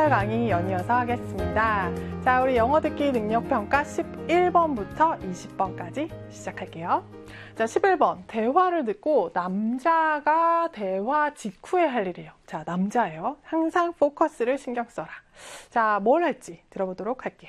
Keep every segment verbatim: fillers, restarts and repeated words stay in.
오월 강의 연이어서 하겠습니다. 자, 우리 영어 듣기 능력평가 십일 번부터 이십 번까지 시작할게요. 자, 십일 번. 대화를 듣고 남자가 대화 직후에 할 일이에요. 자, 남자예요. 항상 포커스를 신경 써라. 자, 뭘 할지 들어보도록 할게요.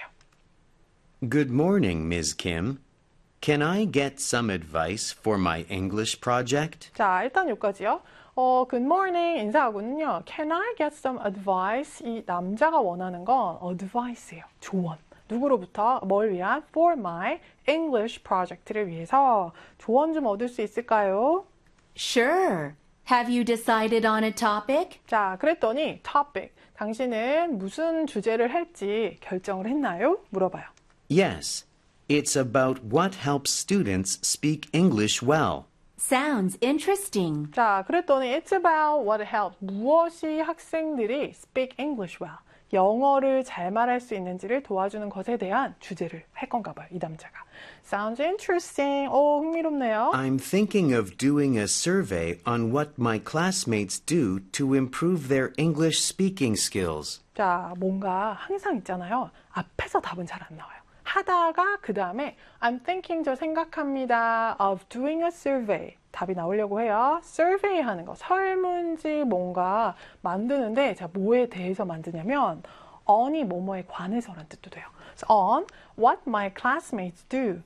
Good morning, Miz Kim. Can I get some advice for my English project? 자, 일단 여기까지요. 어, good morning 인사하고는요. Can I get some advice? 이 남자가 원하는 건 advice예요. 조언. 누구로부터? 뭘 위한? For my English project를 위해서 조언 좀 얻을 수 있을까요? Sure. Have you decided on a topic? 자, 그랬더니 topic. 당신은 무슨 주제를 할지 결정을 했나요? 물어봐요. Yes. It's about what helps students speak English well. Sounds interesting. 자, 그랬더니 it's about what helps. 무엇이 학생들이 speak English well. 영어를 잘 말할 수 있는지를 도와주는 것에 대한 주제를 할 건가 봐요, 이 남자가. Sounds interesting. 오, 흥미롭네요. I'm thinking of doing a survey on what my classmates do to improve their English speaking skills. 자, 뭔가 항상 있잖아요. 앞에서 답은 잘 안 나와요. 하다가 그 다음에 I'm thinking 저 생각합니다 of doing a survey 답이 나오려고 해요. survey 하는 거 설문지 뭔가 만드는데 자 뭐에 대해서 만드냐면 on이 뭐뭐에 관해서라는 뜻도 돼요. So on what my classmates do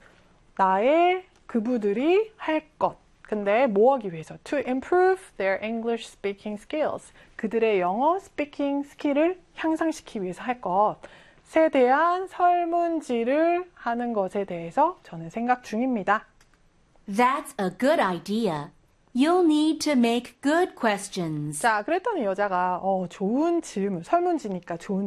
나의 그부들이 할 것 근데 뭐 하기 위해서 to improve their English speaking skills 그들의 영어 스피킹 스킬을 향상시키기 위해서 할 것 에 대한 설문지를 하는 것에 대해서 저는 생각 중입니다. That's a good idea. You'll need to make good questions. 자, 그랬더니 여자가 어, 좋은 질문, 설문지니까 좋은